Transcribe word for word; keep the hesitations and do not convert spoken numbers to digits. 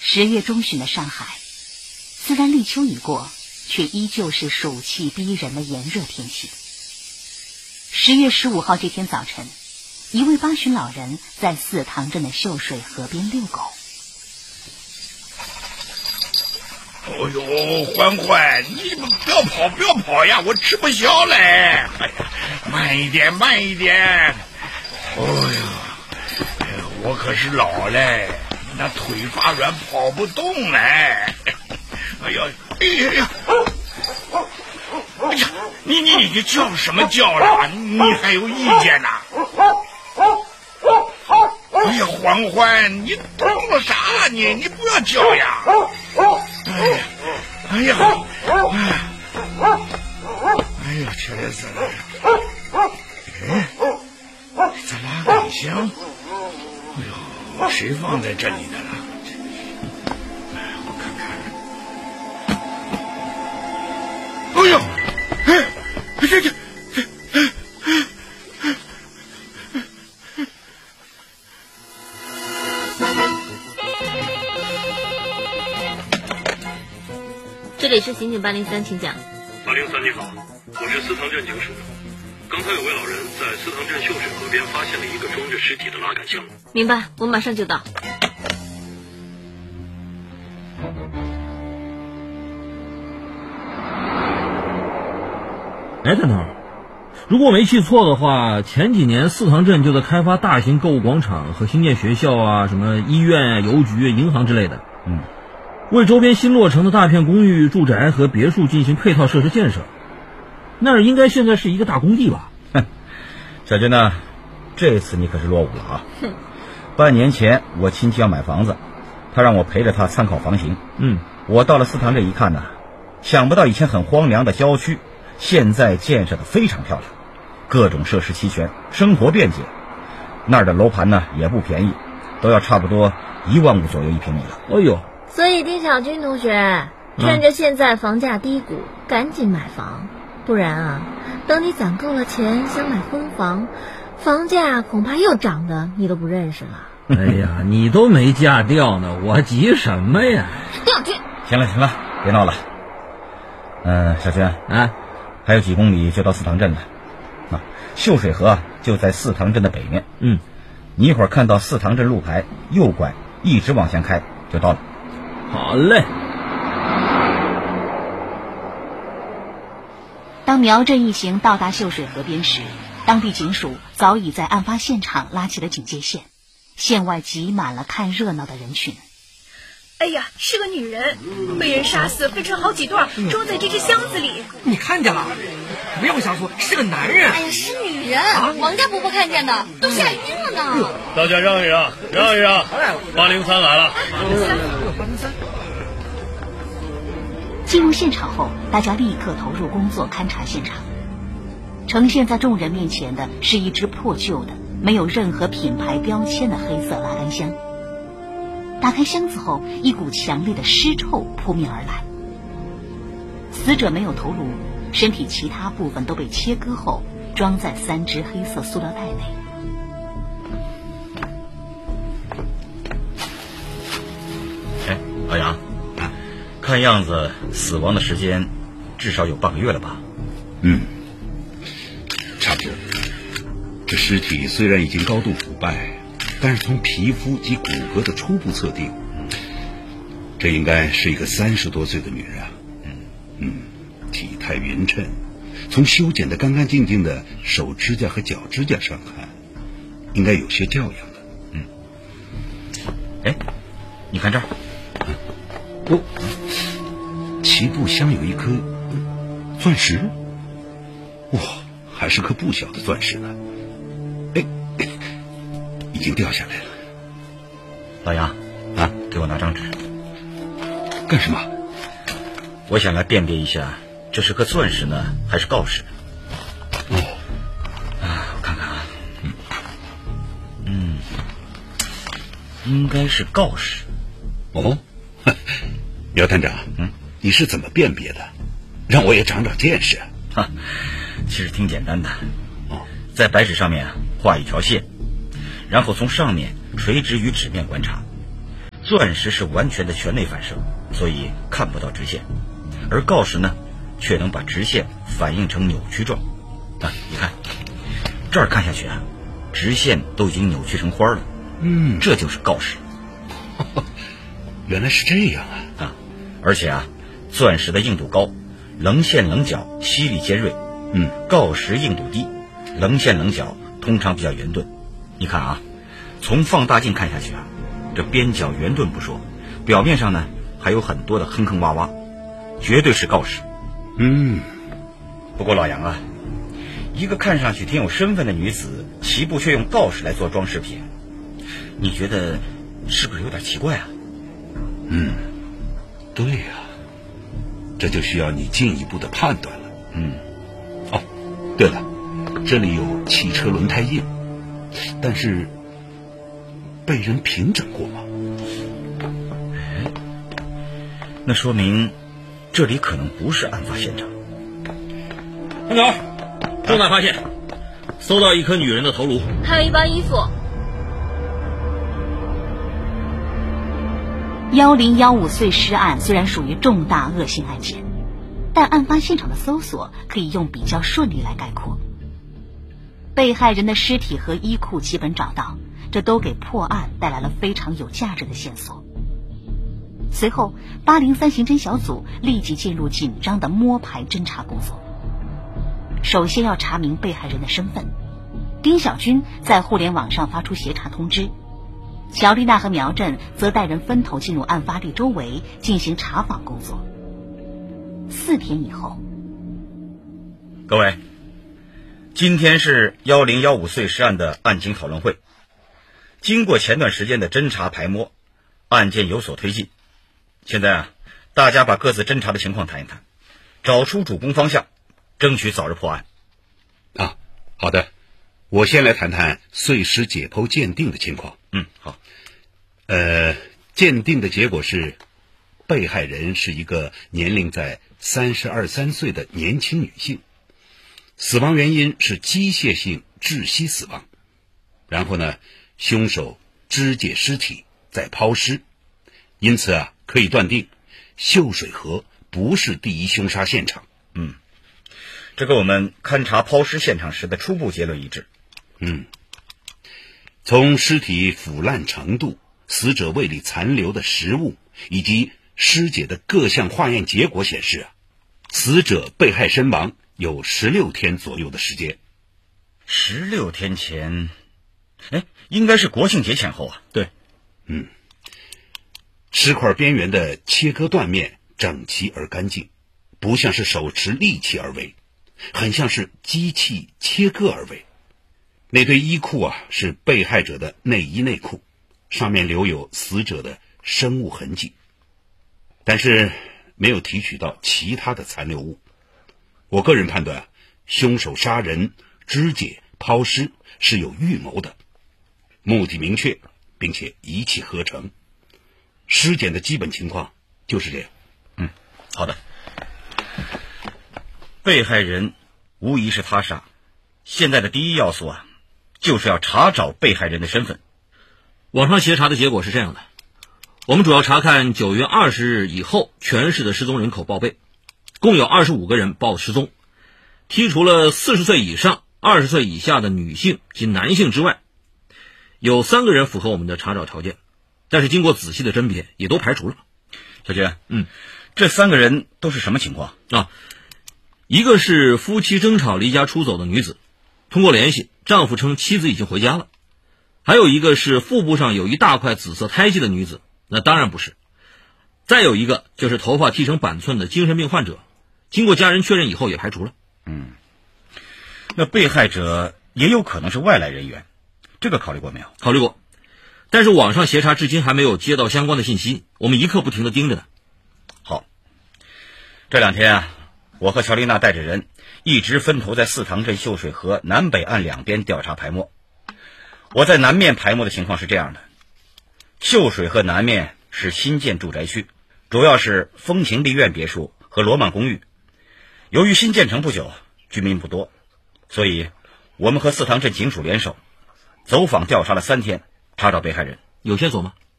十月中旬的上海，虽然立秋已过，却依旧是暑气逼人的炎热天气。十月十五号这天早晨，一位八旬老人在四塘镇的秀水河边遛狗。 哦呦，欢欢，你不要跑，不要跑呀，我吃不消嘞！哎呀，慢一点，慢一点。哦呀，哎呀，我可是老嘞，那腿发软，跑不动嘞。哎呀，哎呀呀！哎呀，你你你叫什么叫了？你还有意见呐？哎呀，欢欢，你懂了啥？你你不要叫呀！哎呀，哎呀，哎呀，气死了！哎，这拉杆箱，哎呦，谁放在这里的了？哎，我看看。哎呦，哎，这这。 这里是刑警八零三，请讲。 八零三你好，我是四塘镇警署。刚才有位老人在四塘镇秀水河边发现了一个装着尸体的拉杆箱。 明白，我马上就到。 哎，探头，如果我没记错的话，前几年四塘镇就在开发大型购物广场和新建学校啊，什么医院啊、邮局、银行之类的。嗯。为周边新落成的大片公寓、住宅和别墅进行配套设施建设，那儿应该现在是一个大工地吧？ 哼，小军呢，这次你可是落伍了啊！哼，半年前我亲戚要买房子，他让我陪着他参考房型。嗯，我到了四塘镇一看呢，想不到以前很荒凉的郊区，现在建设的非常漂亮，各种设施齐全，生活便捷。那儿的楼盘呢也不便宜，都要差不多一万五左右一平米了。 哎呦！ 所以丁小军同学，趁着现在房价低谷，嗯、赶紧买房，不然啊，等你攒够了钱想买婚房，房价恐怕又涨得你都不认识了。 哎呀，你都没嫁掉呢，我急什么呀？ 丁小军， 行了行了，别闹了。嗯、呃，小军啊，还有几公里就到四塘镇了。啊，秀水河就在四塘镇的北面。嗯，你一会儿看到四塘镇路牌，右拐，一直往前开就到了。 好嘞。 当苗振一行到达秀水河边时，当地警署早已在案发现场拉起了警戒线，线外挤满了看热闹的人群。 哎呀，是个女人，被人杀死，分成好几段，装在这只箱子里。 你看见了？不要瞎说，是个男人。 哎呀，是女人，啊、王家伯伯看见的，都吓晕了呢。 大家让一让，让一让。八零三来了。 八零三。 进入现场后，大家立刻投入工作，勘察现场。呈现在众人面前的是一只破旧的、没有任何品牌标签的黑色拉杆箱。打开箱子后，一股强烈的尸臭扑面而来。死者没有头颅，身体其他部分都被切割后装在三只黑色塑料袋内。 哎，老杨，看样子死亡的时间至少有半个月了吧？ 嗯，差不多。这尸体虽然已经高度腐败，但是从皮肤及骨骼的初步测定，这应该是一个三十多岁的女人啊。嗯嗯，体态匀称，从修剪得干干净净的手指甲和脚指甲上看，应该有些教养的。 嗯。哎，你看这儿。 哦，脐部镶有一颗钻石。哇，还是颗不小的钻石呢。哎，已经掉下来了。 老杨啊，给我拿张纸。 干什么？ 我想来辨别一下，这是颗钻石呢，还是锆石？ 哦， 啊，我看看啊，嗯，嗯，应该是锆石。 哦，姚探长，嗯，你是怎么辨别的？让我也长长见识。 哈，其实挺简单的。哦，在白纸上面画一条线，然后从上面垂直于纸面观察， 钻石是完全的全内反射，所以看不到直线，而锆石呢，却能把直线反映成扭曲状。啊，你看，这儿看下去啊，直线都已经扭曲成花了。 嗯， 这就是锆石。 原来是这样啊！ 啊，而且啊，钻石的硬度高，棱线棱角犀利尖锐。 嗯， 锆石硬度低，棱线棱角通常比较圆钝。你看啊，从放大镜看下去啊，这边角圆钝不说，表面上呢还有很多的坑坑洼洼，绝对是锆石。 嗯， 不过老杨啊，一个看上去挺有身份的女子，齐步却用锆石来做装饰品，你觉得是不是有点奇怪啊？ 嗯，对呀、啊，这就需要你进一步的判断了。 嗯， 哦，对了，这里有汽车轮胎印，但是被人平整过吗？ 哎，那说明这里可能不是案发现场。 班长，重大发现，搜到一颗女人的头颅， 还有一包衣服。 幺零幺五碎尸案虽然属于重大恶性案件，但案发现场的搜索可以用比较顺利来概括。被害人的尸体和衣裤基本找到，这都给破案带来了非常有价值的线索。随后八零三刑侦小组立即进入紧张的摸排侦查工作。首先要查明被害人的身份，丁小军在互联网上发出协查通知，乔丽娜和苗振则带人分头进入案发地周围进行查访工作。四天以后， 各位，今天是幺零幺五碎尸案的案情讨论会。经过前段时间的侦查排摸，案件有所推进。现在啊，大家把各自侦查的情况谈一谈，找出主攻方向，争取早日破案。 啊，好的，我先来谈谈碎尸解剖鉴定的情况。 嗯，好。 呃，鉴定的结果是，被害人是一个年龄在三十二三岁的年轻女性，死亡原因是机械性窒息死亡。然后呢，凶手肢解尸体再抛尸，因此啊，可以断定秀水河不是第一凶杀现场。 嗯，这跟我们勘察抛尸现场时的初步结论一致。 嗯，从尸体腐烂程度、死者胃里残留的食物以及尸检的各项化验结果显示啊，死者被害身亡有十六天左右的时间。 十六天前，哎，应该是国庆节前后啊。 对，嗯，尸块边缘的切割断面整齐而干净，不像是手持利器而为，很像是机器切割而为。那堆衣裤啊，是被害者的内衣内裤，上面留有死者的生物痕迹，但是没有提取到其他的残留物。我个人判断，凶手杀人、肢解、抛尸是有预谋的，目的明确，并且一气呵成。尸检的基本情况就是这样。 嗯，好的。被害人无疑是他杀，现在的第一要素啊，就是要查找被害人的身份。 网上协查的结果是这样的，我们主要查看九月二十日以后全市的失踪人口报备，共有二十五个人报失踪，剔除了四十岁以上、二十岁以下的女性及男性之外，有三个人符合我们的查找条件，但是经过仔细的甄别，也都排除了。 小军， 嗯， 这三个人都是什么情况啊？一个是夫妻争吵离家出走的女子，通过联系，丈夫称妻子已经回家了。还有一个是腹部上有一大块紫色胎记的女子，那当然不是。再有一个就是头发剃成板寸的精神病患者，经过家人确认以后也排除了。 嗯，那被害者也有可能是外来人员，这个考虑过没有？ 考虑过，但是网上协查至今还没有接到相关的信息，我们一刻不停地盯着呢。 好，这两天啊，我和乔丽娜带着人一直分头在四塘镇秀水河南北岸两边调查排摸。我在南面排摸的情况是这样的，秀水河南面是新建住宅区，主要是风情丽苑别墅和罗曼公寓。由于新建成不久，居民不多，所以我们和四塘镇警署联手，走访调查了三天，查找被害人。 有线索吗？